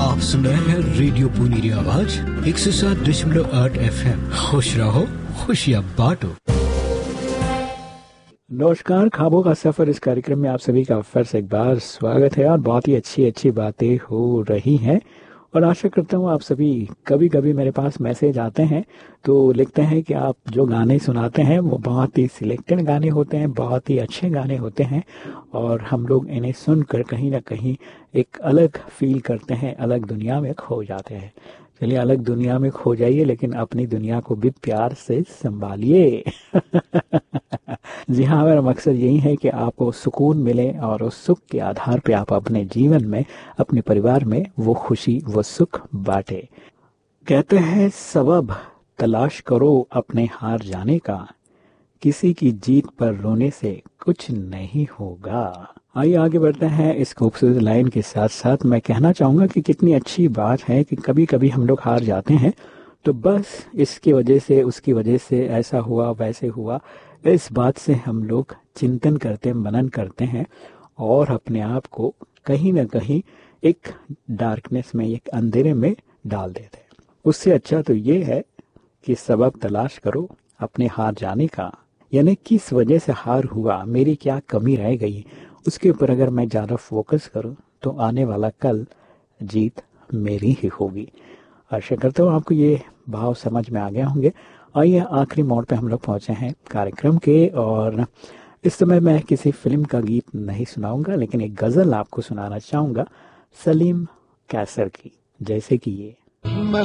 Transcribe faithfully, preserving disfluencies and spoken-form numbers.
आप सुन रहे हैं रेडियो पुनीरी आवाज एक सौ सात दशमलव आठ एफ एम। खुश रहो, खुशियाँ बांटो। नमस्कार, ख्वाबों का सफर इस कार्यक्रम में आप सभी का फिर से एक बार स्वागत है और बहुत ही अच्छी अच्छी बातें हो रही हैं और आशा करता हूँ आप सभी। कभी कभी मेरे पास मैसेज आते हैं तो लिखते हैं कि आप जो गाने सुनाते हैं वो बहुत ही सिलेक्टेड गाने होते हैं, बहुत ही अच्छे गाने होते हैं और हम लोग इन्हें सुनकर कहीं ना कहीं एक अलग फील करते हैं, अलग दुनिया में खो जाते हैं। चलिए, अलग दुनिया में खो जाइए लेकिन अपनी दुनिया को भी प्यार से संभालिए। जी हाँ, मेरा मकसद यही है कि आपको सुकून मिले और उस सुख के आधार पे आप अपने जीवन में, अपने परिवार में वो खुशी, वो सुख बांटे। कहते हैं सबब तलाश करो अपने हार जाने का, किसी की जीत पर रोने से कुछ नहीं होगा। आइए आगे बढ़ते हैं इस खूबसूरत लाइन के साथ साथ। मैं कहना चाहूँगा कि कितनी अच्छी बात है कि कभी कभी हम लोग हार जाते हैं तो बस इसकी वजह से, उसकी वजह से ऐसा हुआ, वैसे हुआ, इस बात से हम लोग चिंतन करते हैं, मनन करते हैं और अपने आप को कहीं ना कहीं एक डार्कनेस में, एक अंधेरे में डाल देते हैं। उससे अच्छा तो ये है कि सबब तलाश करो अपने हार जाने का, यानी किस वजह से हार हुआ, मेरी क्या कमी रह गई, उसके ऊपर अगर मैं ज़्यादा फोकस करूं तो आने वाला कल जीत मेरी ही होगी। आशा करता हूँ आपको ये भाव समझ में आ गए होंगे। आइए आखिरी मोड़ पे हम लोग पहुंचे हैं कार्यक्रम के और इस समय मैं किसी फिल्म का गीत नहीं सुनाऊंगा लेकिन एक गज़ल आपको सुनाना चाहूँगा सलीम कैसर की, जैसे कि ये।